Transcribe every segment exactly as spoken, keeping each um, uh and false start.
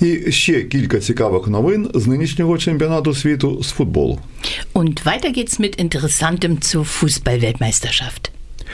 І ще кілька цікавих новин з нинішнього чемпіонату світу з футболу. Und weiter geht's mit Interessantem zur Fußball-Weltmeisterschaft.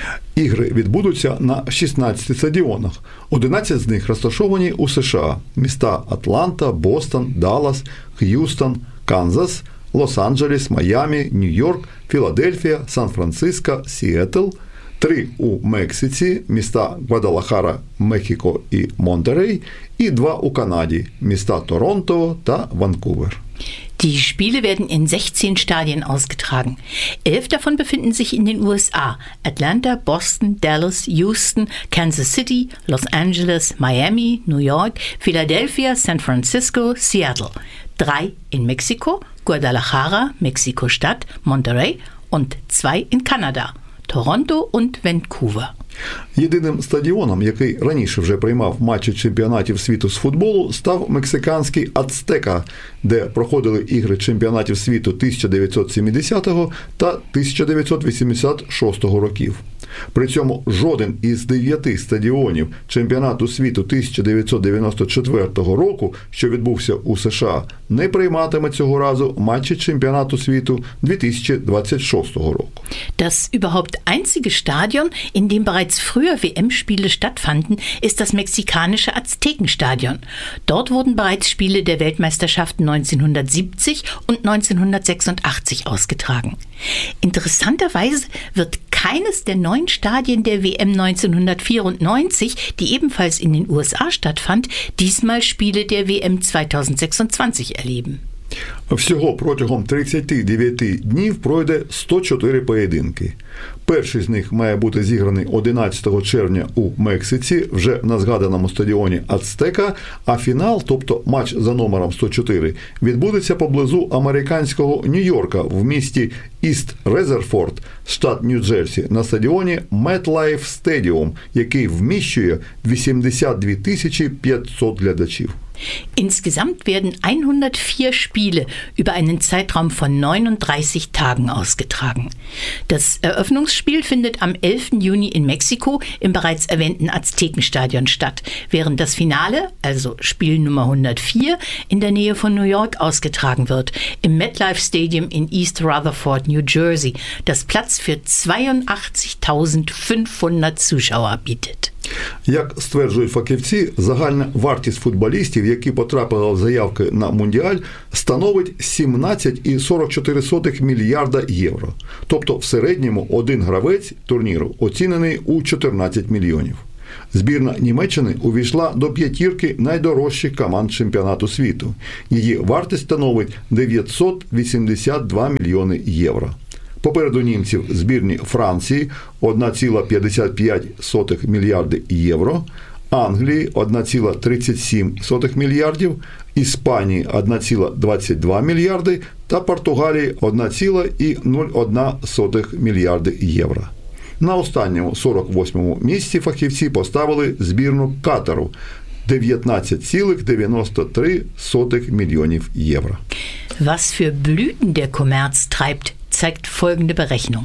Ігри відбудуться на шістнадцяти стадіонах. одинадцять з них розташовані у США. Міста Атланта, Бостон, Даллас, Х'юстон, Канзас, Лос-Анджелес, Майамі, Нью-Йорк, Філадельфія, Сан-Франциско, Сіетл. Три у Мексиці, міста Гвадалахара, Мехіко і Монтерей, і два у Канаді, міста Торонто та Ванкувер. Die Spiele werden in sechzehn Stadien ausgetragen. Elf davon befinden sich in den U S A. Atlanta, Boston, Dallas, Houston, Kansas City, Los Angeles, Miami, New York, Philadelphia, San Francisco, Seattle. Drei in Mexiko, Guadalajara, Mexiko-Stadt, Monterey und zwei in Kanada, Торонто und Vancouver. Єдиним стадіоном, який раніше вже приймав матчі чемпіонатів світу з футболу, став мексиканський Ацтека, де проходили ігри чемпіонатів світу тисяча дев'ятсот сімдесятого та тисяча дев'ятсот вісімдесят шостого років. При цьому жоден із дев'яти стадіонів чемпіонату світу тисяча дев'ятсот дев'яносто четвертого року, що відбувся у США, не прийматиме цього разу матчі чемпіонату світу дві тисячі двадцять шостого року. Das überhaupt einzige Stadion, in dem bereits früher W M-Spiele stattfanden, ist das mexikanische Aztekenstadion. Dort wurden bereits Spiele der Weltmeisterschaften neunzehnhundertsiebzig und neunzehnhundertsechsundachtzig ausgetragen. Interessanterweise wird keines der neun Stadien der W M neunzehnhundertvierundneunzig, die ebenfalls in den U S A stattfand, diesmal Spiele der W M zweitausendsechsundzwanzig erleben. Всього протягом тридцять дев'ять днів пройде сто чотири поєдинки. Перший з них має бути зіграний одинадцятого червня у Мексиці, вже на згаданому стадіоні Ацтека, а фінал, тобто матч за номером сто чотири, відбудеться поблизу американського Нью-Йорка в місті Іст Резерфорд, штат Нью-Джерсі, на стадіоні MetLife Stadium, який вміщує вісімдесят дві тисячі п'ятсот глядачів. Insgesamt werden hundertvier Spiele über einen Zeitraum von neununddreißig Tagen ausgetragen. Das Eröffnungsspiel findet am elften Juni in Mexiko im bereits erwähnten Aztekenstadion statt, während das Finale, also Spiel Nummer hundertvier, in der Nähe von New York ausgetragen wird, im MetLife Stadium in East Rutherford, New Jersey, das Platz für zweiundachtzigtausendfünfhundert Zuschauer bietet. Як стверджують фахівці, загальна вартість футболістів, які потрапили в заявки на Мундіаль, становить сімнадцять цілих сорок чотири сотих мільярда євро. Тобто в середньому один гравець турніру оцінений у чотирнадцять мільйонів. Збірна Німеччини увійшла до п'ятірки найдорожчих команд чемпіонату світу. Її вартість становить дев'ятсот вісімдесят два мільйони євро. Попереду німців збірні Франції один цілих п'ятдесят п'ять сотих мільярди євро, Англії один цілих тридцять сім сотих мільярдів, Іспанії один цілих двадцять два мільярди та Португалії один цілих нуль одна сотих мільярди євро. На останньому сорок восьмому місці фахівці поставили збірну Катару – дев'ятнадцять цілих дев'яносто три сотих мільйонів євро. Was für Blüten der Kommerz treibt, zeigt folgende Berechnung.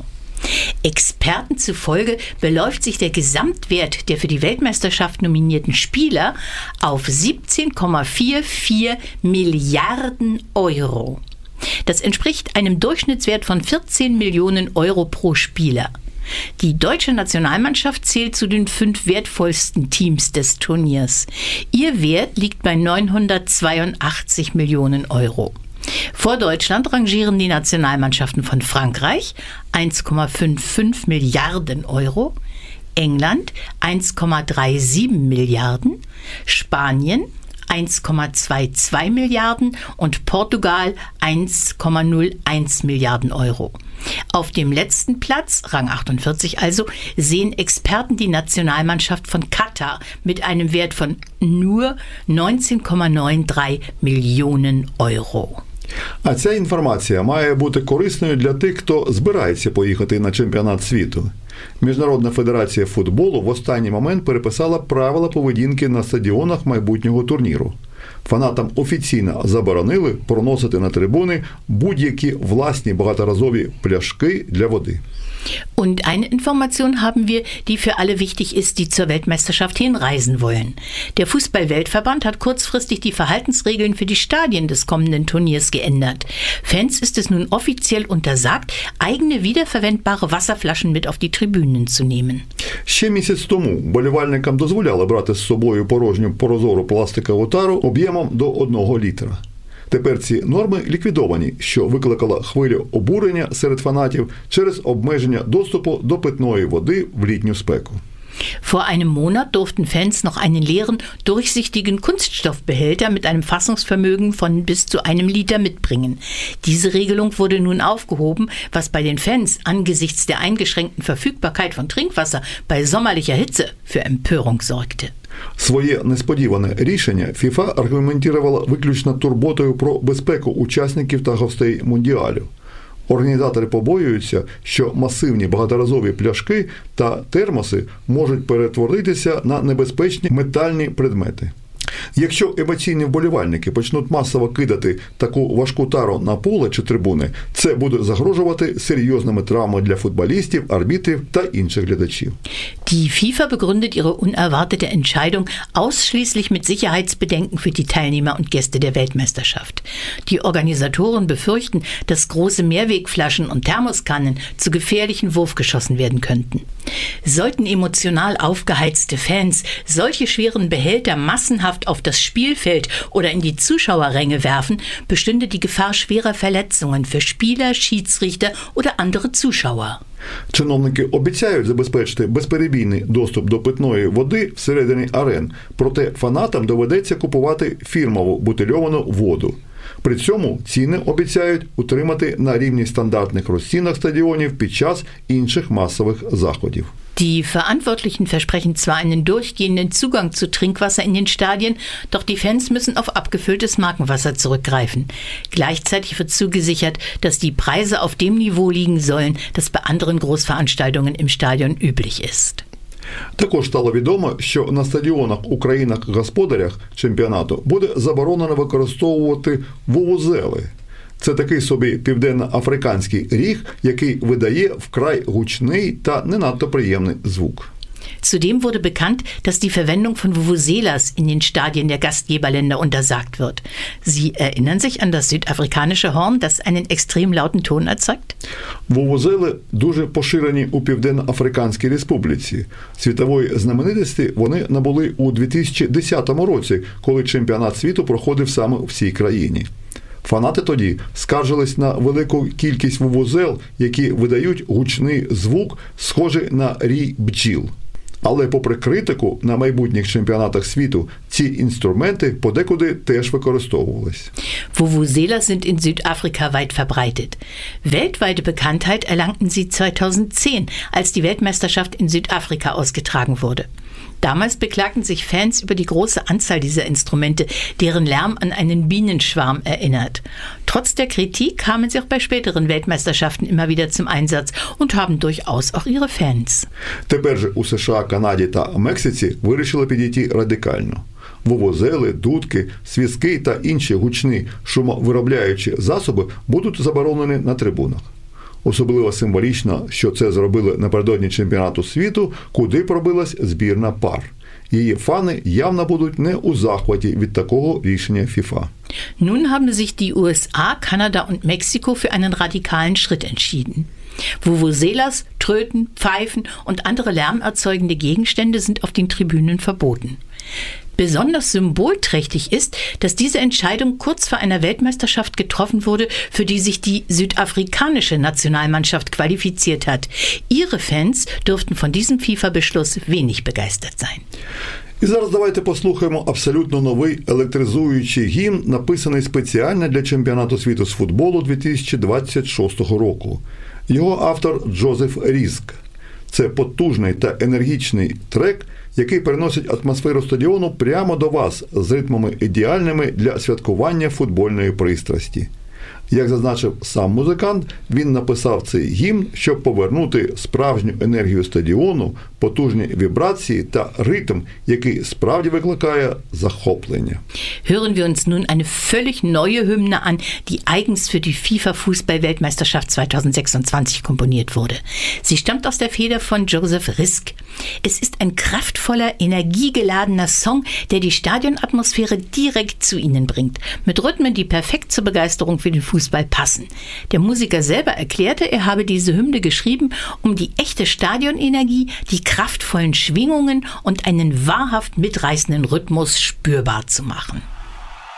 Experten zufolge beläuft sich der Gesamtwert der für die Weltmeisterschaft nominierten Spieler auf siebzehn Komma vierundvierzig Milliarden Euro. Das entspricht einem Durchschnittswert von vierzehn Millionen Euro pro Spieler. Die deutsche Nationalmannschaft zählt zu den fünf wertvollsten Teams des Turniers. Ihr Wert liegt bei neunhundertzweiundachtzig Millionen Euro. Vor Deutschland rangieren die Nationalmannschaften von Frankreich eins Komma fünfundfünfzig Milliarden Euro, England eins Komma siebenunddreißig Milliarden, Spanien eins Komma zweiundzwanzig Milliarden und Portugal eins Komma null eins Milliarden Euro. Auf dem letzten Platz, Rang achtundvierzig also, sehen Experten die Nationalmannschaft von Katar mit einem Wert von nur neunzehn Komma dreiundneunzig Millionen Euro. А ця інформація має бути корисною для тих, хто збирається поїхати на чемпіонат світу. Міжнародна федерація футболу в останній момент переписала правила поведінки на стадіонах майбутнього турніру. Фанатам офіційно заборонили проносити на трибуни будь-які власні багаторазові пляшки для води. Und eine Information haben wir, die für alle wichtig ist, die zur Weltmeisterschaft hinreisen wollen. Der Fußball-Weltverband hat kurzfristig die Verhaltensregeln für die Stadien des kommenden Turniers geändert. Fans ist es nun offiziell untersagt, eigene wiederverwendbare Wasserflaschen mit auf die Tribünen zu nehmen. Ще місяць тому вболівальникам дозволяли брати з собою порожню прозору пластикову тару об'ємом до одного літра. Тепер ці норми ліквідовані, що викликало хвилю обурення серед фанатів через обмеження доступу до питної води в літню спеку. Vor einem Monat durften Fans noch einen leeren, durchsichtigen Kunststoffbehälter mit einem Fassungsvermögen von bis zu einem Liter mitbringen. Diese Regelung wurde nun aufgehoben, was bei den Fans angesichts der eingeschränkten Verfügbarkeit von Trinkwasser bei sommerlicher Hitze für Empörung sorgte. Своє несподіване рішення ФІФА аргументувала виключно турботою про безпеку учасників та гостей Мундіалю. Організатори побоюються, що масивні багаторазові пляшки та термоси можуть перетворитися на небезпечні метальні предмети. Якщо емоційні вболівальники почнуть масово кидати таку важку тару на поле чи трибуни, це буде загрожувати серйозними травмами для футболістів, арбітрів та інших глядачів. Die FIFA begründet ihre unerwartete Entscheidung ausschließlich mit Sicherheitsbedenken für die Teilnehmer und Gäste der Weltmeisterschaft. Die Organisatoren befürchten, dass große Mehrwegflaschen und Thermoskannen zu gefährlichen Wurfgeschossen werden könnten. Sollten emotional aufgeheizte Fans solche schweren Behälter massenhaft auf das Spielfeld oder in die Zuschauerränge werfen, bestünde die Gefahr schwerer Verletzungen für Spieler, Schiedsrichter oder andere Zuschauer. Чиновники обіцяють забезпечити безперебійний доступ до питної води всередині арен, проте фанатам доведеться купувати фірмову бутильовану воду. При цьому ціни обіцяють утримати на рівні стандартних розцінок стадіонів під час інших масових заходів. Die Verantwortlichen versprechen zwar einen durchgehenden Zugang zu Trinkwasser in den Stadien, doch die Fans müssen auf abgefülltes Markenwasser zurückgreifen. Gleichzeitig wird zugesichert, dass die Preise auf dem Niveau liegen sollen, das bei anderen Großveranstaltungen im Stadion üblich ist. Також стало відомо, що на стадіонах у країнах-господарях чемпіонату буде заборонено використовувати вувузели. Це такий собі південно-африканський ріг, який видає вкрай гучний та не надто приємний звук. Zudem wurde bekannt, dass die Verwendung von Vuvuzelas in den Stadien der Gastgeberländer untersagt wird. Sie erinnern sich an das südafrikanische Horn, das einen extrem lauten Ton erzeugt? Вувузели дуже поширені у Південно-Африканській Республіці. Світової знаменитості вони набули у дві тисячі десятому році, коли чемпіонат світу проходив саме в цій країні. Фанати тоді скаржились на велику кількість вувузел, які видають гучний звук, схожий на рій бджіл. Але попри критику на майбутніх чемпіонатах світу, ці інструменти подекуди теж використовувались. Vuvuzelas sind in Südafrika weit verbreitet. Weltweite Bekanntheit erlangten sie zweitausendzehn, als die Weltmeisterschaft in Südafrika ausgetragen wurde. Damals beklagten sich Fans über die große Anzahl dieser Instrumente, deren Lärm an einen Bienenschwarm erinnert. Trotz der Kritik kamen sie auch bei späteren Weltmeisterschaften immer wieder zum Einsatz und haben durchaus auch ihre Fans. Тепер же у США, Канаді та Мексиці вирішили підійти радикально. Вувузели, дудки, свістки та інші гучні шумовиробляючі засоби будуть заборонені на трибунах. Особливо символічно, що це зробили напередодні чемпіонату світу, куди пробилась збірна пар. Її фани явно будуть не у захваті від такого рішення ФІФА. Nun haben sich die U S A, Kanada und Mexiko für einen radikalen Schritt entschieden. Vuvuzelas, Tröten, Pfeifen und andere lärmerzeugende Gegenstände sind auf den Tribünen verboten. Besonders symbolträchtig ist, dass diese Entscheidung kurz vor einer Weltmeisterschaft getroffen wurde, für die sich die südafrikanische Nationalmannschaft qualifiziert hat. Ihre Fans dürften von diesem FIFA-Beschluss wenig begeistert sein. І зараз давайте послухаємо абсолютно новий електризуючий гімн, написаний спеціально для чемпіонату світу з футболу дві тисячі двадцять шостого року. Його автор Джозеф Різк. Це потужний та енергічний трек, який переносить атмосферу стадіону прямо до вас з ритмами ідеальними для святкування футбольної пристрасті. Як зазначив сам музикант, він написав цей гімн, щоб повернути справжню енергію стадіону, потужні вібрації та ритм, який справді викликає захоплення. Hören wir uns nun eine völlig neue Hymne an, die eigens für die FIFA-Fußball-Weltmeisterschaft zwanzig sechsundzwanzig komponiert wurde. Sie stammt aus der Feder von Joseph Risk. Es ist ein kraftvoller, energiegeladener Song, der die Stadionatmosphäre direkt zu Ihnen bringt, mit Rhythmen, die perfekt zur Begeisterung für den Fußball passen. Der Musiker selber erklärte, er habe diese Hymne geschrieben, um die echte Stadionenergie, die kraftvollen Schwingungen und einen wahrhaft mitreißenden Rhythmus spürbar zu machen.